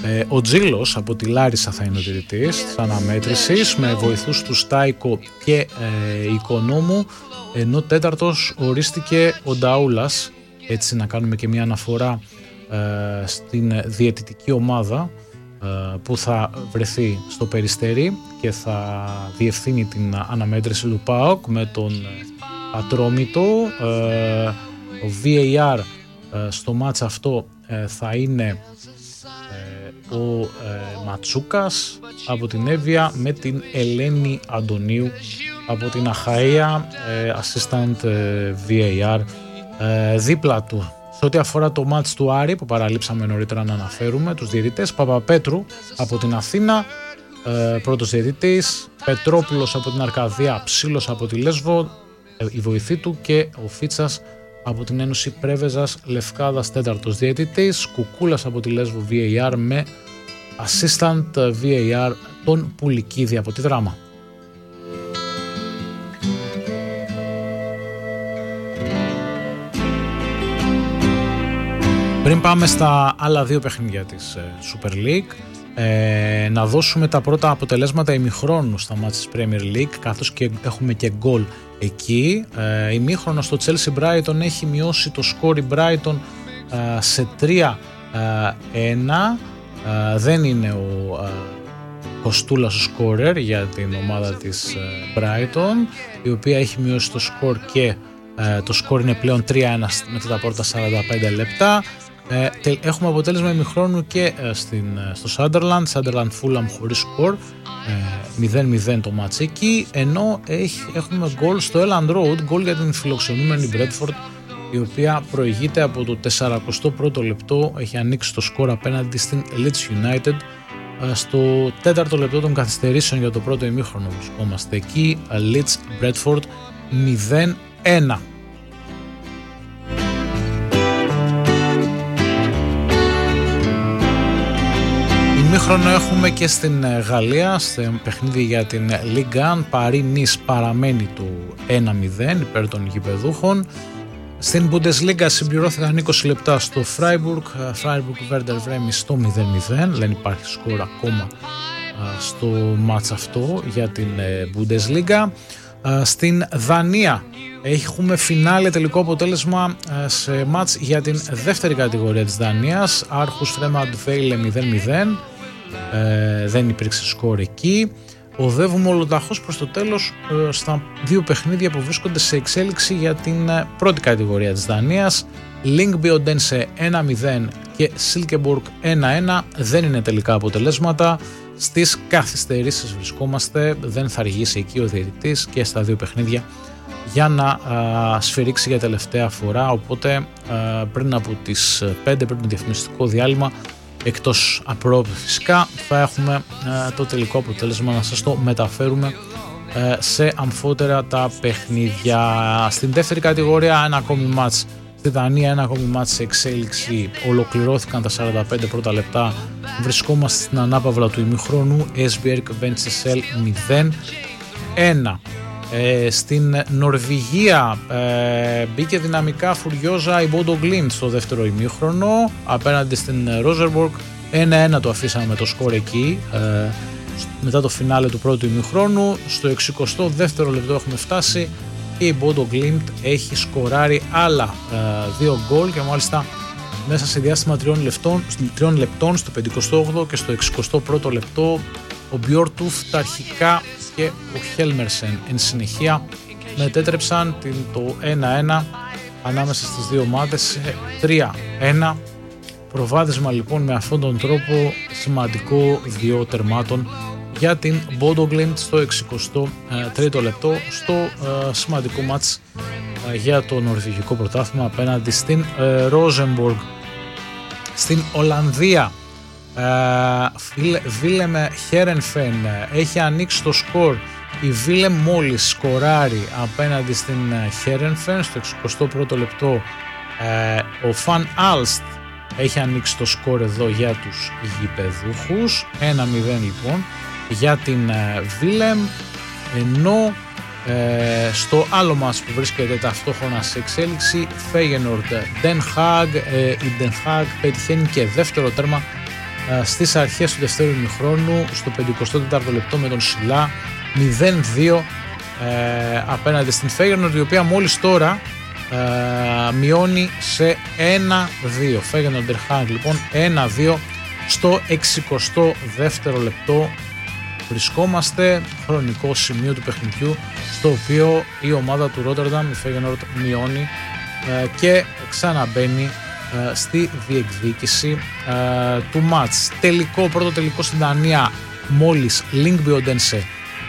Ο Τζίλος από τη Λάρισα θα είναι ο διαιτητής της αναμέτρησης, με βοηθούς του Στάικο και Οικονόμου, ενώ τέταρτος ορίστηκε ο Νταούλας. Έτσι να κάνουμε και μια αναφορά στην διαιτητική ομάδα που θα βρεθεί στο Περιστέρι και θα διευθύνει την αναμέτρηση του ΠΑΟΚ με τον Ατρόμητο. Ο VAR στο μάτς αυτό θα είναι ο Ματσούκας από την Εύβοια με την Ελένη Αντωνίου από την Αχαΐα, assistant VAR δίπλα του. Σε ό,τι αφορά το μάτς του Άρη που παραλείψαμε νωρίτερα να αναφέρουμε τους διαιτητές, Παπαπέτρου από την Αθήνα πρώτος διαιτητής, Πετρόπουλος από την Αρκαδία, Ψήλος από τη Λέσβο η βοηθή του και ο Φίτσας από την Ένωση Πρέβεζας Λευκάδας τέταρτος διαιτητής, Κουκούλας από τη Λέσβο VAR με assistant VAR τον Πουλικίδη από τη Δράμα. Πριν πάμε στα άλλα δύο παιχνίδια της Super League, να δώσουμε τα πρώτα αποτελέσματα ημιχρόνου στα μάτς της Premier League, καθώς και έχουμε και γκολ εκεί. Ημίχρονο στο Chelsea Brighton έχει μειώσει το σκόρ η Brighton σε 3-1. Δεν είναι ο Κοστούλας ο σκόρερ για την ομάδα της Brighton, η οποία έχει μειώσει το σκόρ και το σκόρ είναι πλέον 3-1 μετά τα πρώτα 45 λεπτά. Έχουμε αποτέλεσμα ημιχρόνου και στο Sunderland Fulham χωρίς σκορ, 0-0 το μάτς εκεί, ενώ έχουμε γκολ στο Elland Road, γκολ για την φιλοξενούμενη Bradford, η οποία προηγείται από το 41ο λεπτό, έχει ανοίξει το σκορ απέναντι στην Leeds United. Στο 4ο λεπτό των καθυστερήσεων για το πρώτο ημίχρονο βρισκόμαστε εκεί, Leeds Bradford 0-1. Ημίχρονο έχουμε και στην Γαλλία, στο παιχνίδι για την Ligue 1, Paris Nice παραμένει το 1-0 υπέρ των γηπεδούχων. Στην Bundesliga συμπληρώθηκαν 20 λεπτά στο Freiburg Werder Bremen στο 0-0, δεν υπάρχει σκορ ακόμα στο μάτς αυτό για την Bundesliga. Στην Δανία έχουμε φινάλε τελικό αποτέλεσμα σε μάτς για την δεύτερη κατηγορία της Δανίας, Άρχους Φρέμαντ Βέιλε 0-0, δεν υπήρξε σκορ εκεί. Οδεύουμε ολοταχώς προς το τέλος στα δύο παιχνίδια που βρίσκονται σε εξέλιξη για την πρώτη κατηγορία της Δανίας. Lyngby Odense 1-0 και Silkeborg 1-1, δεν είναι τελικά αποτελέσματα. Στις καθυστερήσεις βρισκόμαστε, δεν θα αργήσει εκεί ο διαιτητής και στα δύο παιχνίδια για να σφυρίξει για τελευταία φορά, οπότε πριν από τις 5, πριν το διαφημιστικό διάλειμμα, εκτός απρόπτου φυσικά, θα έχουμε το τελικό αποτέλεσμα να σας το μεταφέρουμε σε αμφότερα τα παιχνίδια. Στην δεύτερη κατηγορία ένα ακόμη μάτς στη Δανία, ένα ακόμη μάτς σε εξέλιξη, ολοκληρώθηκαν τα 45 πρώτα λεπτά, βρισκόμαστε στην ανάπαυλα του ημιχρόνου, Esbjerg Ventsesel 0-1. Στην Νορβηγία μπήκε δυναμικά φουριόζα η Bodo Glimt στο δεύτερο ημίχρονο απέναντι στην Rosenborg, 1-1 το αφήσαμε με το σκορ εκεί μετά το φινάλε του πρώτου ημίχρονου. Στο 62ο λεπτό έχουμε φτάσει και η Bodo Glimt έχει σκοράρει άλλα 2 γκολ και μάλιστα μέσα σε διάστημα 3 λεπτών στο 58ο και στο 61ο λεπτό. Ο Björtuf τα αρχικά και ο Χέλμερσεν εν συνεχεία μετέτρεψαν το 1-1 ανάμεσα στις δύο ομάδες σε 3-1. Προβάδισμα λοιπόν με αυτόν τον τρόπο σημαντικό 2 τερμάτων για την Bodo Glimt στο 63ο λεπτό στο σημαντικό μάτς για το νορβηγικό πρωτάθλημα απέναντι στην Rosenborg. Στην Ολλανδία Βίλεμ Χέρενφεν έχει ανοίξει το σκορ. Η Βίλεμ μόλις σκοράρει απέναντι στην Χέρενφεν στο 61ο λεπτό. Ο Φαν Άλστ έχει ανοίξει το σκορ εδώ για τους γηπεδούχους, 1-0 λοιπόν για την Βίλεμ, ενώ στο άλλο μας που βρίσκεται ταυτόχρονα σε εξέλιξη, Feyenoord Den Haag, η Den Haag πετυχαίνει και δεύτερο τέρμα στις αρχές του δεύτερου ημιχρόνου, στο 54ο λεπτό με τον Σιλά, 0-2 απέναντι στην Feyenoord, η οποία μόλις τώρα μειώνει σε 1-2. Feyenoord Hag λοιπόν 1-2 στο 62ο λεπτό. Βρισκόμαστε χρονικό σημείο του παιχνιδιού στο οποίο η ομάδα του Ρότερνταμ, η Feyenoord, μειώνει και ξαναμπαίνει στη διεκδίκηση του μάτς. Πρώτο τελικό στην Δανία, μόλις Lyngby Odense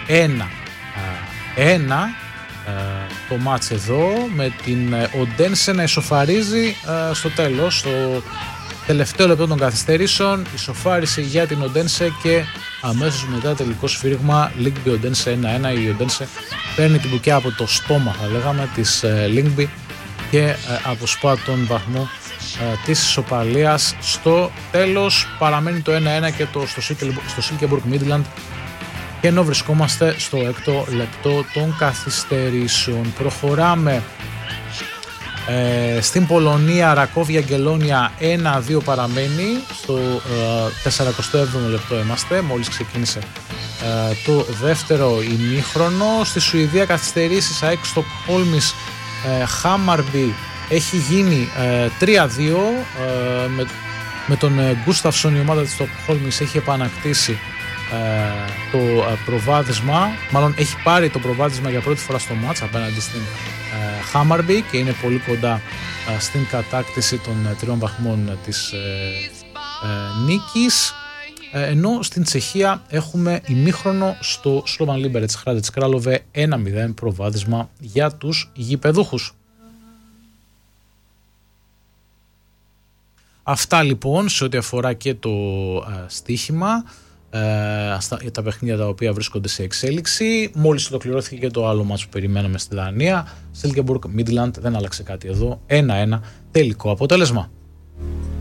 1-1 το μάτς εδώ, με την Odense να ισοφαρίζει στο τέλος, στο τελευταίο λεπτό των καθυστερήσεων, ισοφάρισε για την Odense και αμέσως μετά τελικό σφύριγμα Lyngby Odense 1-1. Η Odense παίρνει την μπουκιά από το στόμα, θα λέγαμε, της Lyngby και αποσπά τον βαθμό της ισοπαλίας. Στο τέλος παραμένει το 1-1 και στο Silkeborg Midland, και ενώ βρισκόμαστε στο 6ο λεπτό των καθυστερήσεων. Προχωράμε στην Πολωνία, Ρακόβια Γκελόνια 1-2 παραμένει, στο 47ο λεπτό είμαστε, μόλις ξεκίνησε το δεύτερο ημίχρονο. Στη Σουηδία καθυστερήσεις, ΑΕΚ Στοκχόλμης Χάμαρμπι έχει γίνει 3-2, με τον Γκούσταυσον η ομάδα της Στοκχόλμης έχει επανακτήσει το προβάδισμα, μάλλον έχει πάρει το προβάδισμα για πρώτη φορά στο μάτς απέναντι στην Χάμαρμπι και είναι πολύ κοντά στην κατάκτηση των 3 βαθμών της νίκης, ενώ στην Τσεχία έχουμε ημίχρονο στο Slovan Liberec Hradec Králové 1-0 προβάδισμα για τους γηπεδούχους. Αυτά λοιπόν σε ό,τι αφορά και το στοίχημα, για τα παιχνίδια τα οποία βρίσκονται σε εξέλιξη. Μόλις ολοκληρώθηκε και το άλλο μάτς που περιμέναμε στη Δανία, Silkeborg Midland, δεν άλλαξε κάτι εδώ, 1-1 τελικό αποτέλεσμα.